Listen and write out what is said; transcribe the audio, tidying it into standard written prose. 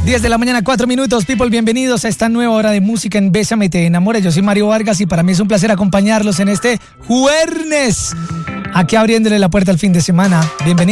10 de la mañana, 4 minutos. People, bienvenidos a esta nueva hora de música en Bésame Te Enamora. Yo soy Mario Vargas y para mí es un placer acompañarlos en este jueves, aquí abriéndole la puerta al fin de semana. Bienvenidos.